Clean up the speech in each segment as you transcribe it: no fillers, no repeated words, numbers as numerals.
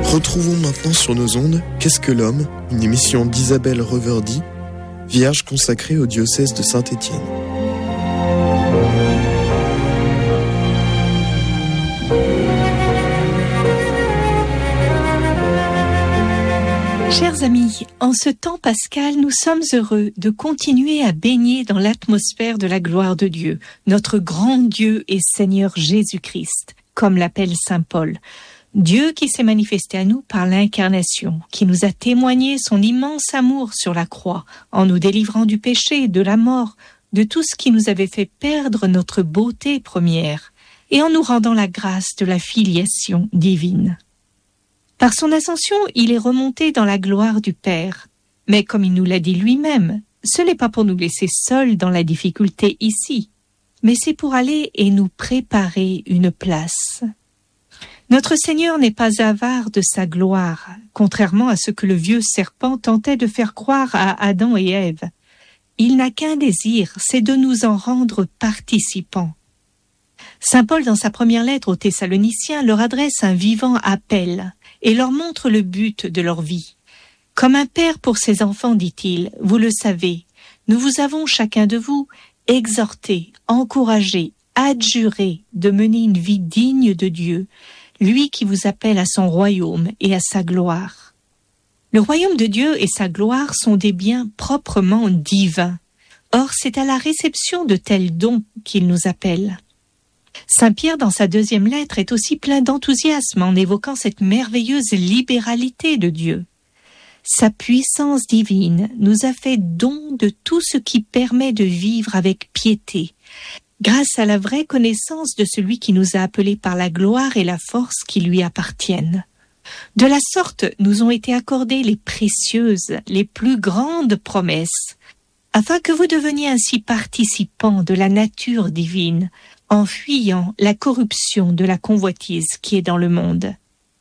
Retrouvons maintenant sur nos ondes Qu'est-ce que l'homme, une émission d'Isabelle Reverdy, vierge consacrée au diocèse de Saint-Étienne. Chers amis, en ce temps pascal, nous sommes heureux de continuer à baigner dans l'atmosphère de la gloire de Dieu, notre grand Dieu et Seigneur Jésus-Christ, comme l'appelle saint Paul. Dieu qui s'est manifesté à nous par l'incarnation, qui nous a témoigné son immense amour sur la croix, en nous délivrant du péché, de la mort, de tout ce qui nous avait fait perdre notre beauté première, et en nous rendant la grâce de la filiation divine. Par son ascension, il est remonté dans la gloire du Père. Mais comme il nous l'a dit lui-même, ce n'est pas pour nous laisser seuls dans la difficulté ici, mais c'est pour aller et nous préparer une place. Notre Seigneur n'est pas avare de sa gloire, contrairement à ce que le vieux serpent tentait de faire croire à Adam et Ève. Il n'a qu'un désir, c'est de nous en rendre participants. Saint Paul, dans sa première lettre aux Thessaloniciens, leur adresse un vivant appel et leur montre le but de leur vie. Comme un père pour ses enfants, dit-il, vous le savez, nous vous avons chacun de vous exhorté, encouragé, adjuré de mener une vie digne de Dieu, lui qui vous appelle à son royaume et à sa gloire. Le royaume de Dieu et sa gloire sont des biens proprement divins. Or, c'est à la réception de tels dons qu'il nous appelle. Saint Pierre, dans sa deuxième lettre, est aussi plein d'enthousiasme en évoquant cette merveilleuse libéralité de Dieu. Sa puissance divine nous a fait don de tout ce qui permet de vivre avec piété, grâce à la vraie connaissance de celui qui nous a appelés par la gloire et la force qui lui appartiennent. De la sorte, nous ont été accordées les précieuses, les plus grandes promesses, afin que vous deveniez ainsi participants de la nature divine, en fuyant la corruption de la convoitise qui est dans le monde.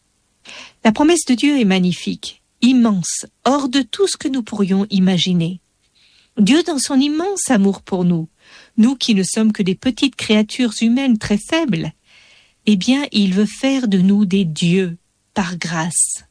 La promesse de Dieu est magnifique, immense, hors de tout ce que nous pourrions imaginer. Dieu, dans son immense amour pour nous, nous qui ne sommes que des petites créatures humaines très faibles, eh bien, il veut faire de nous des dieux par grâce.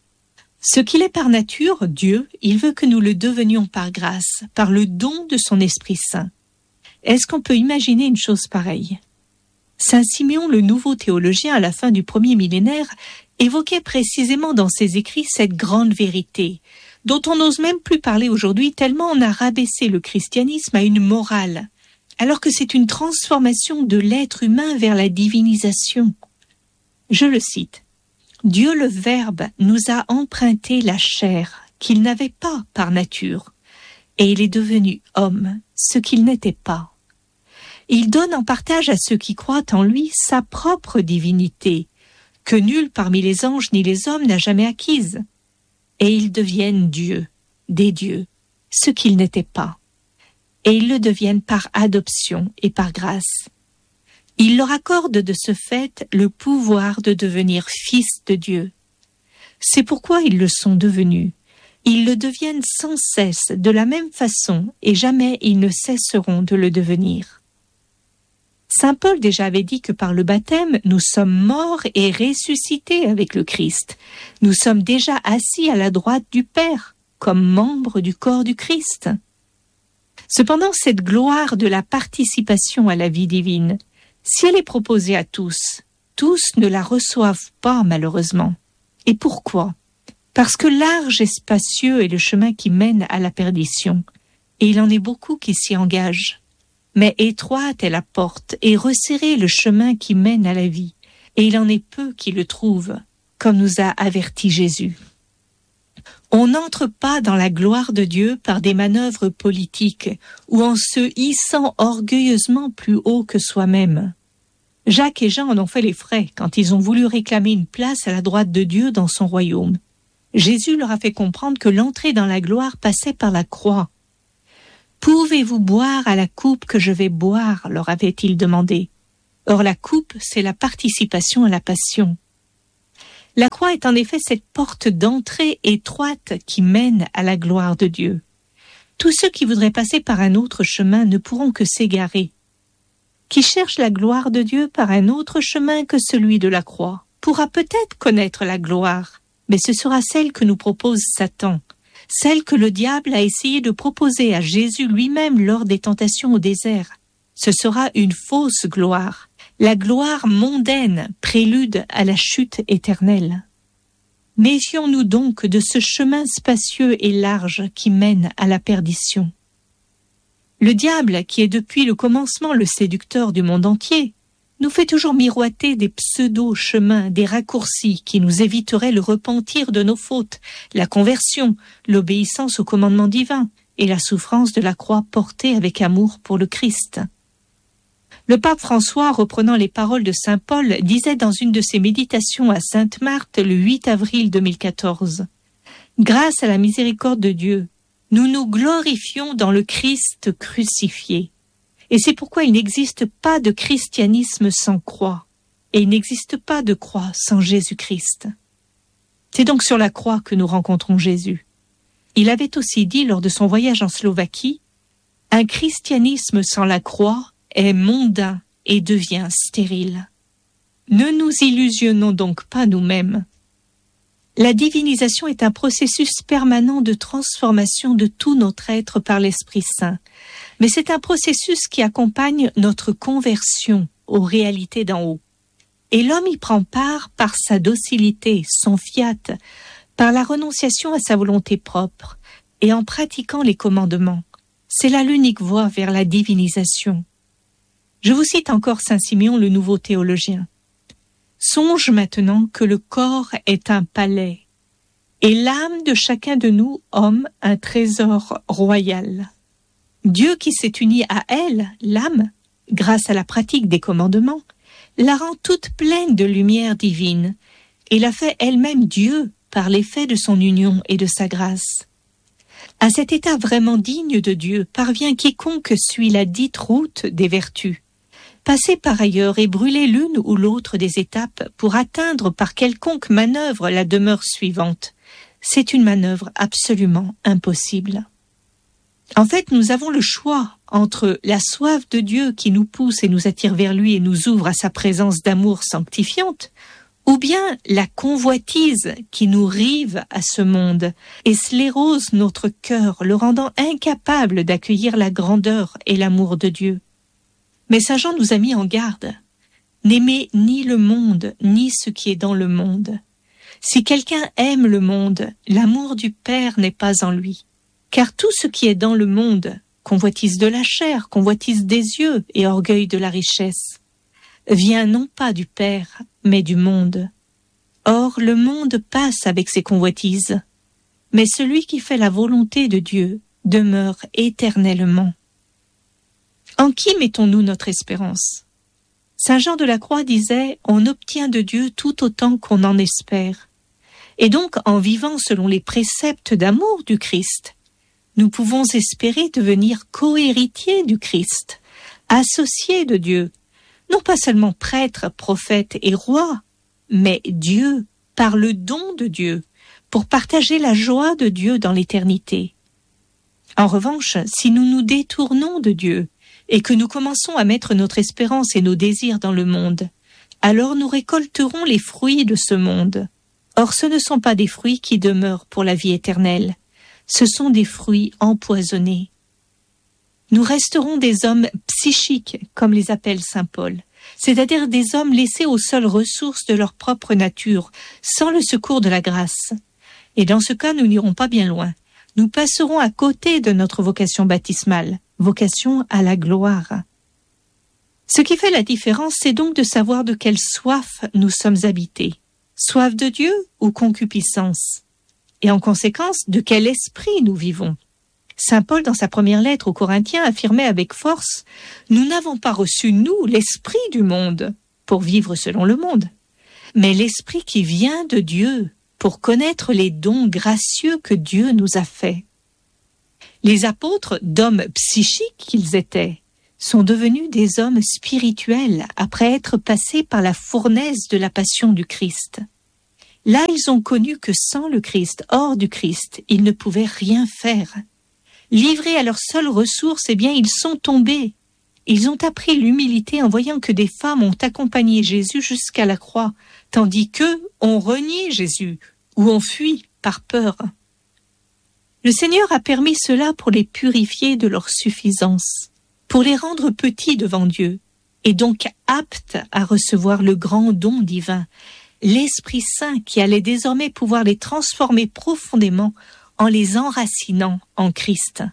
Ce qu'il est par nature, Dieu, il veut que nous le devenions par grâce, par le don de son Esprit Saint. Est-ce qu'on peut imaginer une chose pareille ? Saint Siméon, le nouveau théologien à la fin du premier millénaire, évoquait précisément dans ses écrits cette grande vérité, dont on n'ose même plus parler aujourd'hui tellement on a rabaissé le christianisme à une morale, alors que c'est une transformation de l'être humain vers la divinisation. Je le cite. « Dieu le Verbe nous a emprunté la chair qu'il n'avait pas par nature, et il est devenu homme, ce qu'il n'était pas. Il donne en partage à ceux qui croient en lui sa propre divinité, que nul parmi les anges ni les hommes n'a jamais acquise. Et ils deviennent dieux, des dieux, ce qu'ils n'étaient pas. Et ils le deviennent par adoption et par grâce. Il leur accorde de ce fait le pouvoir de devenir fils de Dieu. C'est pourquoi ils le sont devenus. Ils le deviennent sans cesse, de la même façon, et jamais ils ne cesseront de le devenir. Saint Paul déjà avait dit que par le baptême, nous sommes morts et ressuscités avec le Christ. Nous sommes déjà assis à la droite du Père, comme membres du corps du Christ. Cependant, cette gloire de la participation à la vie divine, si elle est proposée à tous, tous ne la reçoivent pas malheureusement. Et pourquoi ? Parce que large et spacieux est le chemin qui mène à la perdition, et il en est beaucoup qui s'y engagent. Mais étroite est la porte et resserré le chemin qui mène à la vie, et il en est peu qui le trouvent, comme nous a averti Jésus. On n'entre pas dans la gloire de Dieu par des manœuvres politiques ou en se hissant orgueilleusement plus haut que soi-même. Jacques et Jean en ont fait les frais quand ils ont voulu réclamer une place à la droite de Dieu dans son royaume. Jésus leur a fait comprendre que l'entrée dans la gloire passait par la croix. « Pouvez-vous boire à la coupe que je vais boire ?» leur avait-il demandé. Or la coupe, c'est la participation à la passion. La croix est en effet cette porte d'entrée étroite qui mène à la gloire de Dieu. Tous ceux qui voudraient passer par un autre chemin ne pourront que s'égarer. Qui cherche la gloire de Dieu par un autre chemin que celui de la croix pourra peut-être connaître la gloire, mais ce sera celle que nous propose Satan, celle que le diable a essayé de proposer à Jésus lui-même lors des tentations au désert. Ce sera une fausse gloire, la gloire mondaine, prélude à la chute éternelle. Méfions-nous donc de ce chemin spacieux et large qui mène à la perdition. Le diable, qui est depuis le commencement le séducteur du monde entier, nous fait toujours miroiter des pseudo-chemins, des raccourcis qui nous éviteraient le repentir de nos fautes, la conversion, l'obéissance au commandement divin et la souffrance de la croix portée avec amour pour le Christ. Le pape François, reprenant les paroles de saint Paul, disait dans une de ses méditations à Sainte-Marthe le 8 avril 2014 « Grâce à la miséricorde de Dieu, nous nous glorifions dans le Christ crucifié. Et c'est pourquoi il n'existe pas de christianisme sans croix, et il n'existe pas de croix sans Jésus-Christ. » C'est donc sur la croix que nous rencontrons Jésus. Il avait aussi dit lors de son voyage en Slovaquie « Un christianisme sans la croix est mondain et devient stérile. » Ne nous illusionnons donc pas nous-mêmes. La divinisation est un processus permanent de transformation de tout notre être par l'Esprit Saint, mais c'est un processus qui accompagne notre conversion aux réalités d'en haut. Et l'homme y prend part par sa docilité, son fiat, par la renonciation à sa volonté propre et en pratiquant les commandements. C'est là l'unique voie vers la divinisation. Je vous cite encore saint Siméon, le nouveau théologien. « Songe maintenant que le corps est un palais, et l'âme de chacun de nous, homme, un trésor royal. Dieu qui s'est uni à elle, l'âme, grâce à la pratique des commandements, la rend toute pleine de lumière divine, et la fait elle-même Dieu par l'effet de son union et de sa grâce. À cet état vraiment digne de Dieu parvient quiconque suit la dite route des vertus. Passer par ailleurs et brûler l'une ou l'autre des étapes pour atteindre par quelconque manœuvre la demeure suivante, c'est une manœuvre absolument impossible. En fait, nous avons le choix entre la soif de Dieu qui nous pousse et nous attire vers lui et nous ouvre à sa présence d'amour sanctifiante, ou bien la convoitise qui nous rive à ce monde et sclérose notre cœur, le rendant incapable d'accueillir la grandeur et l'amour de Dieu. Mais saint Jean nous a mis en garde. N'aimez ni le monde, ni ce qui est dans le monde. Si quelqu'un aime le monde, l'amour du Père n'est pas en lui. Car tout ce qui est dans le monde, convoitise de la chair, convoitise des yeux et orgueil de la richesse, vient non pas du Père, mais du monde. Or, le monde passe avec ses convoitises, mais celui qui fait la volonté de Dieu demeure éternellement. En qui mettons-nous notre espérance ? Saint Jean de la Croix disait « On obtient de Dieu tout autant qu'on en espère ». Et donc, en vivant selon les préceptes d'amour du Christ, nous pouvons espérer devenir co-héritiers du Christ, associés de Dieu, non pas seulement prêtres, prophètes et rois, mais Dieu, par le don de Dieu, pour partager la joie de Dieu dans l'éternité. En revanche, si nous nous détournons de Dieu, et que nous commençons à mettre notre espérance et nos désirs dans le monde, alors nous récolterons les fruits de ce monde. Or, ce ne sont pas des fruits qui demeurent pour la vie éternelle, ce sont des fruits empoisonnés. Nous resterons des hommes psychiques, comme les appelle saint Paul, c'est-à-dire des hommes laissés aux seules ressources de leur propre nature, sans le secours de la grâce. Et dans ce cas, nous n'irons pas bien loin. Nous passerons à côté de notre vocation baptismale, vocation à la gloire. Ce qui fait la différence, c'est donc de savoir de quelle soif nous sommes habités. Soif de Dieu ou concupiscence ? Et en conséquence, de quel esprit nous vivons ? Saint Paul, dans sa première lettre aux Corinthiens, affirmait avec force « Nous n'avons pas reçu, nous, l'esprit du monde, pour vivre selon le monde, mais l'esprit qui vient de Dieu, pour connaître les dons gracieux que Dieu nous a faits. » Les apôtres, d'hommes psychiques qu'ils étaient, sont devenus des hommes spirituels après être passés par la fournaise de la passion du Christ. Là, ils ont connu que sans le Christ, hors du Christ, ils ne pouvaient rien faire. Livrés à leurs seules ressources, eh bien, ils sont tombés. Ils ont appris l'humilité en voyant que des femmes ont accompagné Jésus jusqu'à la croix, tandis qu'eux ont renié Jésus, ou on fuit par peur. Le Seigneur a permis cela pour les purifier de leur suffisance, pour les rendre petits devant Dieu, et donc aptes à recevoir le grand don divin, l'Esprit Saint qui allait désormais pouvoir les transformer profondément en les enracinant en Christ.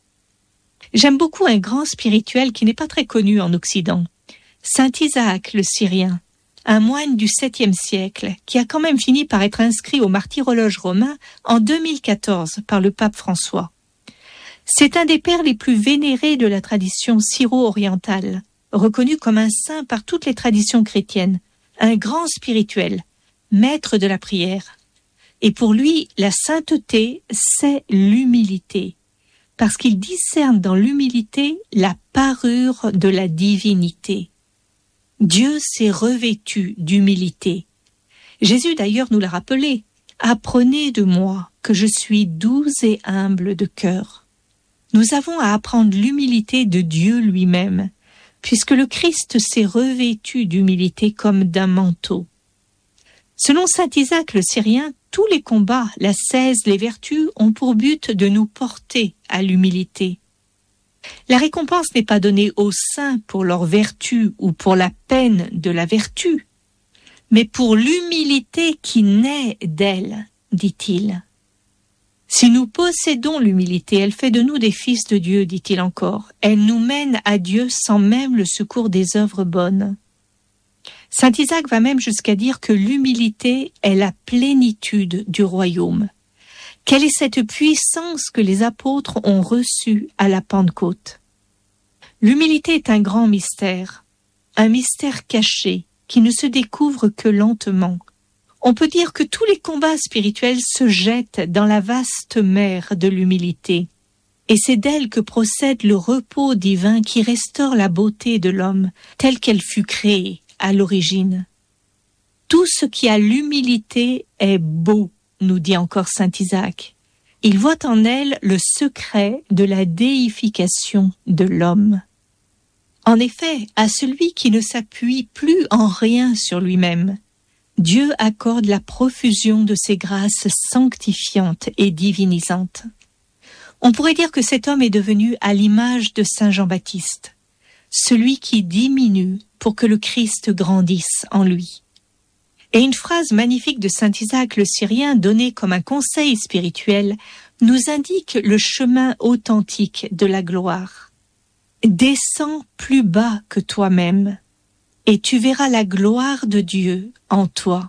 J'aime beaucoup un grand spirituel qui n'est pas très connu en Occident, Saint Isaac le Syrien, un moine du 7e siècle qui a quand même fini par être inscrit au martyrologe romain en 2014 par le pape François. C'est un des pères les plus vénérés de la tradition syro-orientale, reconnu comme un saint par toutes les traditions chrétiennes, un grand spirituel, maître de la prière. Et pour lui, la sainteté, c'est l'humilité, parce qu'il discerne dans l'humilité la parure de la divinité. Dieu s'est revêtu d'humilité. Jésus d'ailleurs nous l'a rappelé, « Apprenez de moi que je suis doux et humble de cœur ». Nous avons à apprendre l'humilité de Dieu lui-même, puisque le Christ s'est revêtu d'humilité comme d'un manteau. Selon saint Isaac le Syrien, tous les combats, l'ascèse, les vertus ont pour but de nous porter à l'humilité. La récompense n'est pas donnée aux saints pour leur vertu ou pour la peine de la vertu, mais pour l'humilité qui naît d'elle, dit-il. Si nous possédons l'humilité, elle fait de nous des fils de Dieu, dit-il encore. Elle nous mène à Dieu sans même le secours des œuvres bonnes. Saint Isaac va même jusqu'à dire que l'humilité est la plénitude du royaume. Quelle est cette puissance que les apôtres ont reçue à la Pentecôte? L'humilité est un grand mystère, un mystère caché qui ne se découvre que lentement. On peut dire que tous les combats spirituels se jettent dans la vaste mer de l'humilité. Et c'est d'elle que procède le repos divin qui restaure la beauté de l'homme telle qu'elle fut créée à l'origine. Tout ce qui a l'humilité est beau, nous dit encore saint Isaac. Il voit en elle le secret de la déification de l'homme. En effet, à celui qui ne s'appuie plus en rien sur lui-même, Dieu accorde la profusion de ses grâces sanctifiantes et divinisantes. On pourrait dire que cet homme est devenu à l'image de saint Jean-Baptiste, celui qui diminue pour que le Christ grandisse en lui. Et une phrase magnifique de saint Isaac le Syrien, donnée comme un conseil spirituel, nous indique le chemin authentique de la gloire. Descends plus bas que toi-même, et tu verras la gloire de Dieu en toi.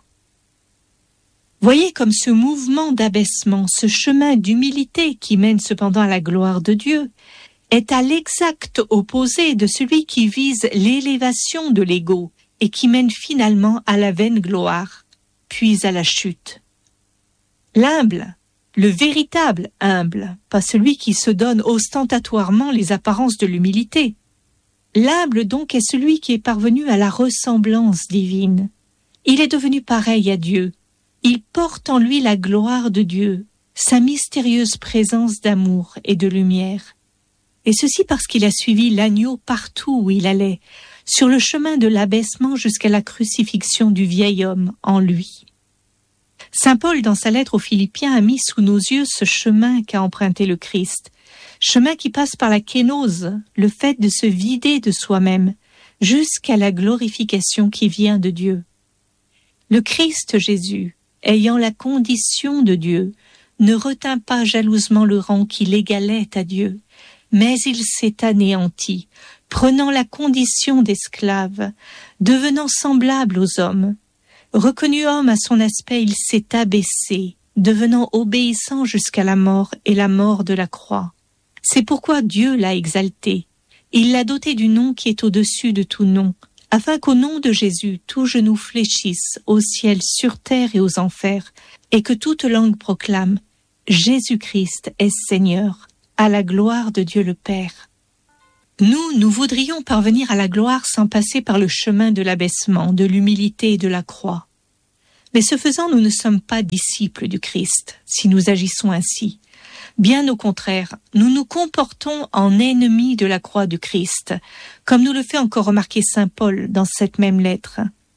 Voyez comme ce mouvement d'abaissement, ce chemin d'humilité qui mène cependant à la gloire de Dieu, est à l'exact opposé de celui qui vise l'élévation de l'ego et qui mène finalement à la vaine gloire, puis à la chute. L'humble, le véritable humble, pas celui qui se donne ostentatoirement les apparences de l'humilité. L'humble donc est celui qui est parvenu à la ressemblance divine. Il est devenu pareil à Dieu. Il porte en lui la gloire de Dieu, sa mystérieuse présence d'amour et de lumière. Et ceci parce qu'il a suivi l'agneau partout où il allait, sur le chemin de l'abaissement jusqu'à la crucifixion du vieil homme en lui. Saint Paul, dans sa lettre aux Philippiens, a mis sous nos yeux ce chemin qu'a emprunté le Christ, chemin qui passe par la kénose, le fait de se vider de soi-même, jusqu'à la glorification qui vient de Dieu. Le Christ Jésus, ayant la condition de Dieu, ne retint pas jalousement le rang qui l'égalait à Dieu, mais il s'est anéanti, prenant la condition d'esclave, devenant semblable aux hommes. Reconnu homme à son aspect, il s'est abaissé, devenant obéissant jusqu'à la mort et la mort de la croix. C'est pourquoi Dieu l'a exalté. Il l'a doté du nom qui est au-dessus de tout nom, afin qu'au nom de Jésus, tout genou fléchisse au ciel, sur terre et aux enfers, et que toute langue proclame « Jésus-Christ est Seigneur », à la gloire de Dieu le Père. Nous voudrions parvenir à la gloire sans passer par le chemin de l'abaissement, de l'humilité et de la croix. Mais ce faisant, nous ne sommes pas disciples du Christ, si nous agissons ainsi. Bien au contraire, nous nous comportons en ennemis de la croix du Christ, comme nous le fait encore remarquer saint Paul dans cette même lettre.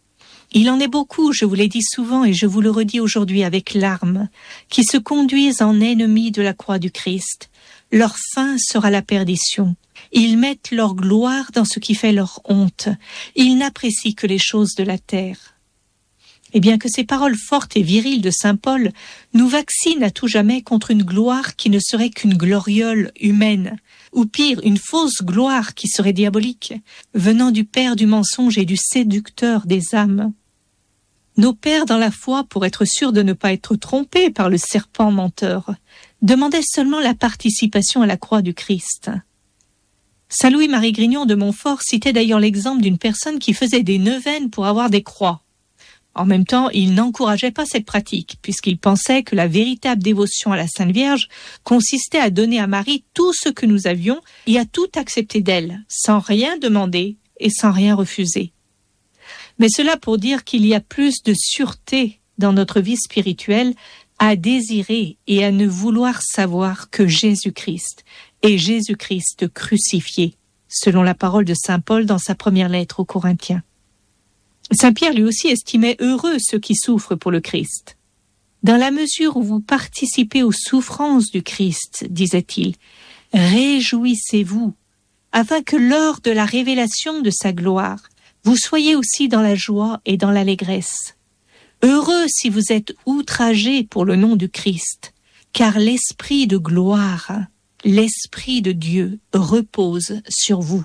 Il en est beaucoup, je vous l'ai dit souvent et je vous le redis aujourd'hui avec larmes, qui se conduisent en ennemis de la croix du Christ. Leur fin sera la perdition. Ils mettent leur gloire dans ce qui fait leur honte. Ils n'apprécient que les choses de la terre. Et bien que ces paroles fortes et viriles de saint Paul nous vaccinent à tout jamais contre une gloire qui ne serait qu'une gloriole humaine, ou pire, une fausse gloire qui serait diabolique, venant du père du mensonge et du séducteur des âmes. Nos pères dans la foi, pour être sûrs de ne pas être trompés par le serpent menteur, demandaient seulement la participation à la croix du Christ. Saint Louis-Marie Grignon de Montfort citait d'ailleurs l'exemple d'une personne qui faisait des neuvaines pour avoir des croix. En même temps, il n'encourageait pas cette pratique, puisqu'il pensait que la véritable dévotion à la Sainte Vierge consistait à donner à Marie tout ce que nous avions et à tout accepter d'elle, sans rien demander et sans rien refuser. Mais cela pour dire qu'il y a plus de sûreté dans notre vie spirituelle à désirer et à ne vouloir savoir que Jésus-Christ, et Jésus-Christ crucifié, selon la parole de saint Paul dans sa première lettre aux Corinthiens. Saint Pierre lui aussi estimait heureux ceux qui souffrent pour le Christ. Dans la mesure où vous participez aux souffrances du Christ, disait-il, réjouissez-vous, afin que lors de la révélation de sa gloire, vous soyez aussi dans la joie et dans l'allégresse. Heureux si vous êtes outragés pour le nom du Christ, car l'Esprit de gloire, l'Esprit de Dieu repose sur vous.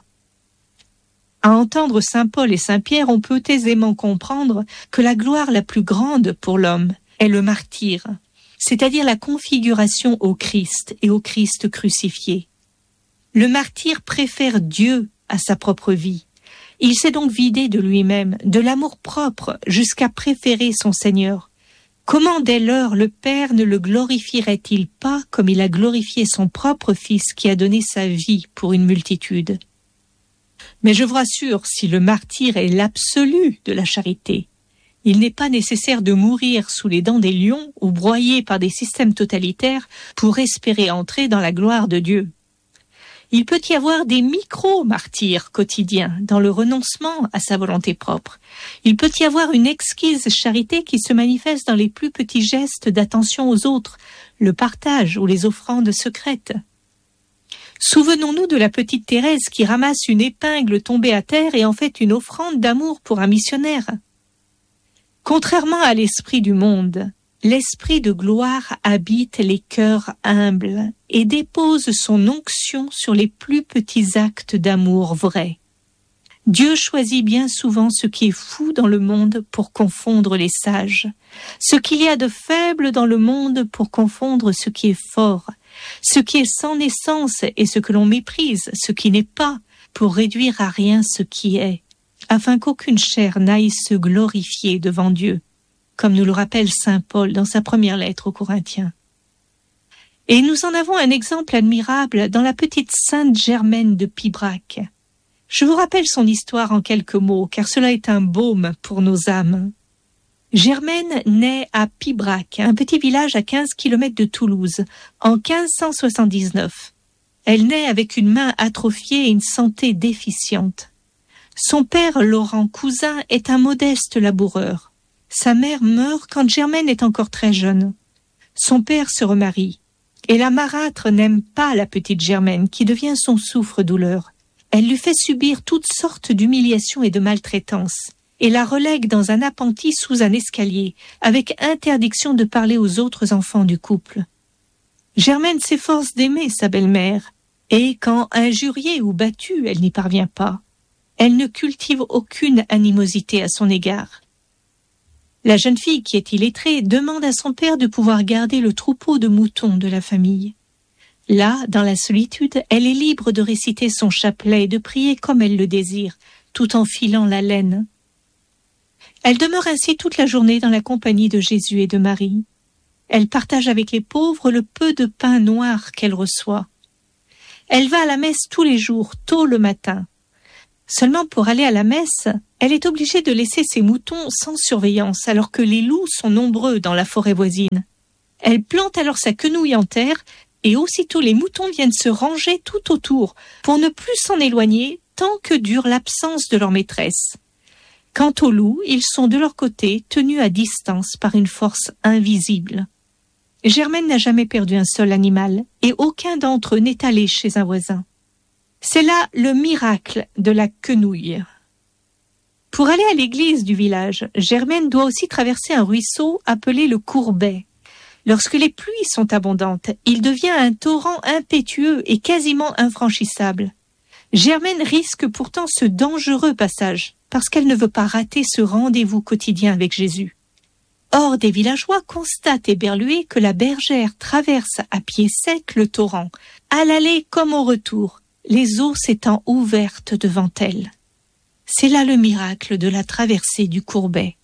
À entendre saint Paul et saint Pierre, on peut aisément comprendre que la gloire la plus grande pour l'homme est le martyre, c'est-à-dire la configuration au Christ et au Christ crucifié. Le martyr préfère Dieu à sa propre vie. Il s'est donc vidé de lui-même, de l'amour-propre, jusqu'à préférer son Seigneur. Comment dès lors le Père ne le glorifierait-il pas comme il a glorifié son propre Fils qui a donné sa vie pour une multitude ? Mais je vous rassure, si le martyr est l'absolu de la charité, il n'est pas nécessaire de mourir sous les dents des lions ou broyé par des systèmes totalitaires pour espérer entrer dans la gloire de Dieu. Il peut y avoir des micro-martyrs quotidiens dans le renoncement à sa volonté propre. Il peut y avoir une exquise charité qui se manifeste dans les plus petits gestes d'attention aux autres, le partage ou les offrandes secrètes. Souvenons-nous de la petite Thérèse qui ramasse une épingle tombée à terre et en fait une offrande d'amour pour un missionnaire. Contrairement à l'esprit du monde, l'esprit de gloire habite les cœurs humbles et dépose son onction sur les plus petits actes d'amour vrai. Dieu choisit bien souvent ce qui est fou dans le monde pour confondre les sages, ce qu'il y a de faible dans le monde pour confondre ce qui est fort, ce qui est sans naissance et ce que l'on méprise, ce qui n'est pas, pour réduire à rien ce qui est, afin qu'aucune chair n'aille se glorifier devant Dieu, comme nous le rappelle saint Paul dans sa première lettre aux Corinthiens. Et nous en avons un exemple admirable dans la petite sainte Germaine de Pibrac. Je vous rappelle son histoire en quelques mots, car cela est un baume pour nos âmes. Germaine naît à Pibrac, un petit village à 15 kilomètres de Toulouse, en 1579. Elle naît avec une main atrophiée et une santé déficiente. Son père, Laurent Cousin, est un modeste laboureur. Sa mère meurt quand Germaine est encore très jeune. Son père se remarie. Et la marâtre n'aime pas la petite Germaine, qui devient son souffre-douleur. Elle lui fait subir toutes sortes d'humiliations et de maltraitances, et la relègue dans un appentis sous un escalier, avec interdiction de parler aux autres enfants du couple. Germaine s'efforce d'aimer sa belle-mère, et quand injuriée ou battue, elle n'y parvient pas. Elle ne cultive aucune animosité à son égard. La jeune fille, qui est illettrée, demande à son père de pouvoir garder le troupeau de moutons de la famille. Là, dans la solitude, elle est libre de réciter son chapelet et de prier comme elle le désire, tout en filant la laine. Elle demeure ainsi toute la journée dans la compagnie de Jésus et de Marie. Elle partage avec les pauvres le peu de pain noir qu'elle reçoit. Elle va à la messe tous les jours, tôt le matin. Seulement pour aller à la messe, elle est obligée de laisser ses moutons sans surveillance alors que les loups sont nombreux dans la forêt voisine. Elle plante alors sa quenouille en terre et aussitôt les moutons viennent se ranger tout autour pour ne plus s'en éloigner tant que dure l'absence de leur maîtresse. Quant aux loups, ils sont de leur côté tenus à distance par une force invisible. Germaine n'a jamais perdu un seul animal et aucun d'entre eux n'est allé chez un voisin. C'est là le miracle de la quenouille. Pour aller à l'église du village, Germaine doit aussi traverser un ruisseau appelé le Courbet. Lorsque les pluies sont abondantes, il devient un torrent impétueux et quasiment infranchissable. Germaine risque pourtant ce dangereux passage parce qu'elle ne veut pas rater ce rendez-vous quotidien avec Jésus. Or, des villageois constatent éberlués que la bergère traverse à pied sec le torrent, à l'aller comme au retour, les eaux s'étant ouvertes devant elle. C'est là le miracle de la traversée du Courbet.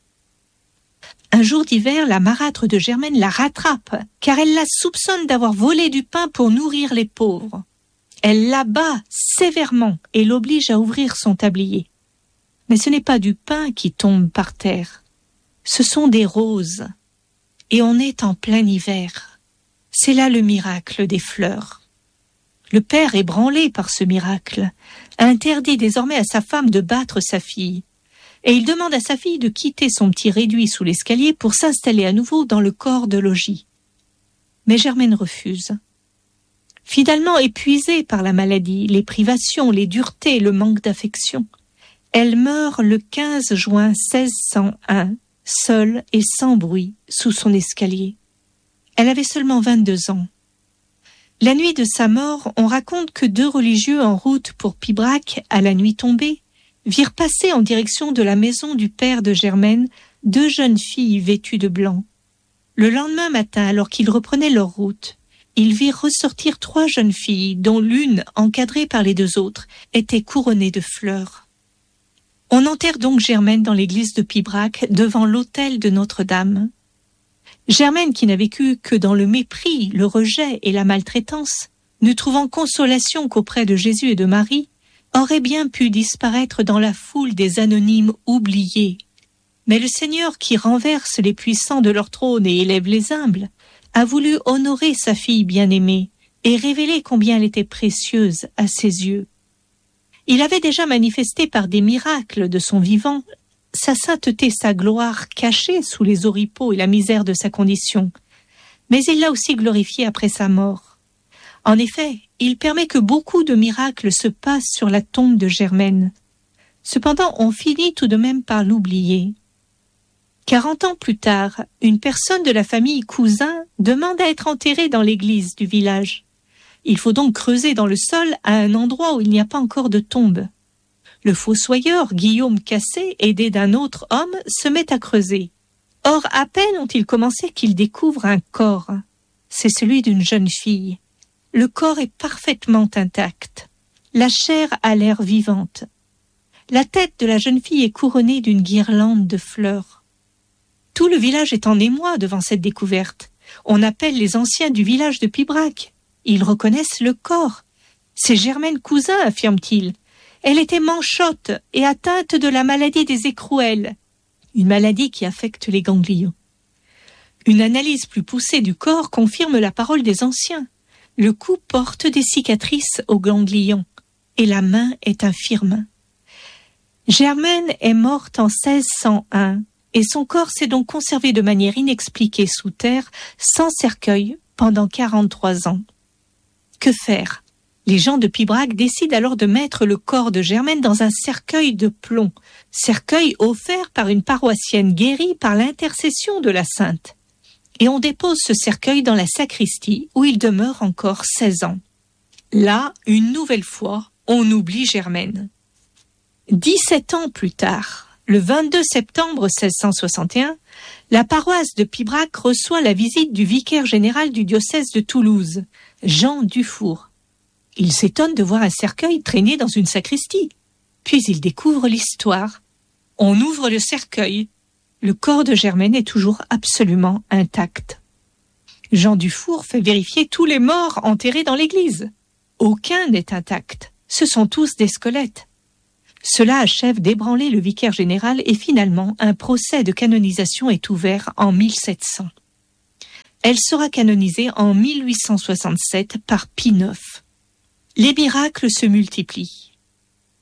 Un jour d'hiver, la marâtre de Germaine la rattrape, car elle la soupçonne d'avoir volé du pain pour nourrir les pauvres. Elle l'abat sévèrement et l'oblige à ouvrir son tablier. Mais ce n'est pas du pain qui tombe par terre. Ce sont des roses. Et on est en plein hiver. C'est là le miracle des fleurs. Le père, ébranlé par ce miracle, interdit désormais à sa femme de battre sa fille. Et il demande à sa fille de quitter son petit réduit sous l'escalier pour s'installer à nouveau dans le corps de logis. Mais Germaine refuse. Finalement épuisée par la maladie, les privations, les duretés, le manque d'affection, elle meurt le 15 juin 1601, seule et sans bruit, sous son escalier. Elle avait seulement 22 ans. La nuit de sa mort, on raconte que 2 religieux en route pour Pibrac, à la nuit tombée, virent passer en direction de la maison du père de Germaine 2 jeunes filles vêtues de blanc. Le lendemain matin, alors qu'ils reprenaient leur route, ils virent ressortir 3 jeunes filles, dont l'une, encadrée par les 2 autres, était couronnée de fleurs. On enterre donc Germaine dans l'église de Pibrac, devant l'autel de Notre-Dame. Germaine, qui n'a vécu que dans le mépris, le rejet et la maltraitance, ne trouvant consolation qu'auprès de Jésus et de Marie, aurait bien pu disparaître dans la foule des anonymes oubliés. Mais le Seigneur, qui renverse les puissants de leur trône et élève les humbles, a voulu honorer sa fille bien-aimée et révéler combien elle était précieuse à ses yeux. Il avait déjà manifesté par des miracles de son vivant sa sainteté, sa gloire cachée sous les oripeaux et la misère de sa condition, mais il l'a aussi glorifiée après sa mort. En effet, il permet que beaucoup de miracles se passent sur la tombe de Germaine. Cependant, on finit tout de même par l'oublier. 40 ans plus tard, une personne de la famille Cousin demande à être enterrée dans l'église du village. Il faut donc creuser dans le sol à un endroit où il n'y a pas encore de tombe. Le fossoyeur, Guillaume Cassé, aidé d'un autre homme, se met à creuser. Or, à peine ont-ils commencé qu'ils découvrent un corps. C'est celui d'une jeune fille. Le corps est parfaitement intact. La chair a l'air vivante. La tête de la jeune fille est couronnée d'une guirlande de fleurs. Tout le village est en émoi devant cette découverte. On appelle les anciens du village de Pibrac. Ils reconnaissent le corps. C'est Germaine Cousin, affirme-t-il. Elle était manchotte et atteinte de la maladie des écrouelles, une maladie qui affecte les ganglions. Une analyse plus poussée du corps confirme la parole des anciens. Le cou porte des cicatrices aux ganglions et la main est infirme. Germaine est morte en 1601 et son corps s'est donc conservé de manière inexpliquée sous terre, sans cercueil, pendant 43 ans. Que faire ? Les gens de Pibrac décident alors de mettre le corps de Germaine dans un cercueil de plomb, cercueil offert par une paroissienne guérie par l'intercession de la sainte. Et on dépose ce cercueil dans la sacristie où il demeure encore 16 ans. Là, une nouvelle fois, on oublie Germaine. 17 ans plus tard, le 22 septembre 1661, la paroisse de Pibrac reçoit la visite du vicaire général du diocèse de Toulouse, Jean Dufour. Il s'étonne de voir un cercueil traîné dans une sacristie. Puis il découvre l'histoire. On ouvre le cercueil. Le corps de Germaine est toujours absolument intact. Jean Dufour fait vérifier tous les morts enterrés dans l'église. Aucun n'est intact. Ce sont tous des squelettes. Cela achève d'ébranler le vicaire général et finalement un procès de canonisation est ouvert en 1700. Elle sera canonisée en 1867 par Pie IX. Les miracles se multiplient.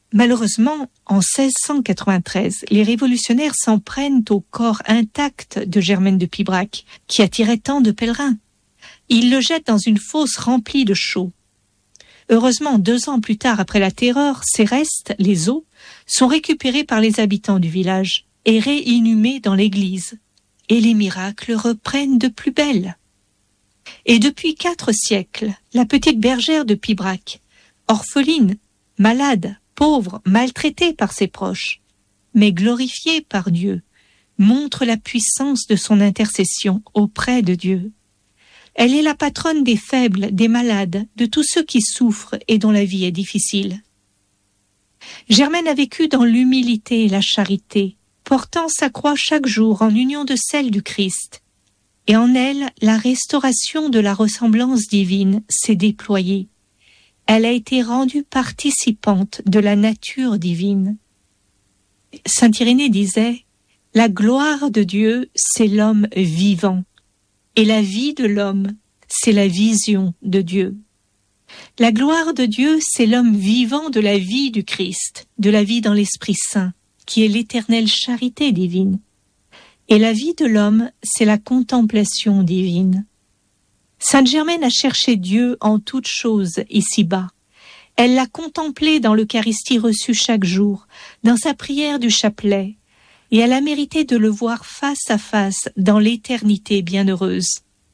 Malheureusement, en 1693, les révolutionnaires s'en prennent au corps intact de Germaine de Pibrac, qui attirait tant de pèlerins. Ils le jettent dans une fosse remplie de chaux. Heureusement, 2 ans plus tard, après la terreur, ces restes, les os, sont récupérés par les habitants du village et réinhumés dans l'église. Et les miracles reprennent de plus belle. Et depuis 4 siècles, la petite bergère de Pibrac, orpheline, malade, pauvre, maltraitée par ses proches, mais glorifiée par Dieu, montre la puissance de son intercession auprès de Dieu. Elle est la patronne des faibles, des malades, de tous ceux qui souffrent et dont la vie est difficile. Germaine a vécu dans l'humilité et la charité, portant sa croix chaque jour en union de celle du Christ. Et en elle, la restauration de la ressemblance divine s'est déployée. Elle a été rendue participante de la nature divine. Saint Irénée disait « La gloire de Dieu, c'est l'homme vivant, et la vie de l'homme, c'est la vision de Dieu. » La gloire de Dieu, c'est l'homme vivant de la vie du Christ, de la vie dans l'Esprit Saint, qui est l'éternelle charité divine. Et la vie de l'homme, c'est la contemplation divine. Sainte Germaine a cherché Dieu en toutes choses ici-bas. Elle l'a contemplé dans l'Eucharistie reçue chaque jour, dans sa prière du chapelet, et elle a mérité de le voir face à face dans l'éternité bienheureuse.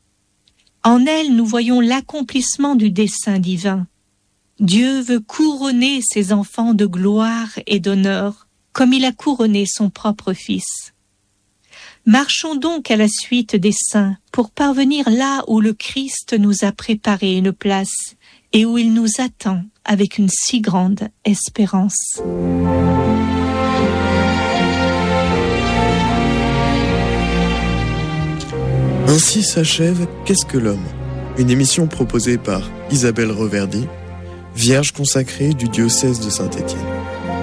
En elle, nous voyons l'accomplissement du dessein divin. Dieu veut couronner ses enfants de gloire et d'honneur, comme il a couronné son propre Fils. Marchons donc à la suite des saints pour parvenir là où le Christ nous a préparé une place et où il nous attend avec une si grande espérance. Ainsi s'achève Qu'est-ce que l'homme ? Une émission proposée par Isabelle Reverdy, vierge consacrée du diocèse de Saint-Étienne.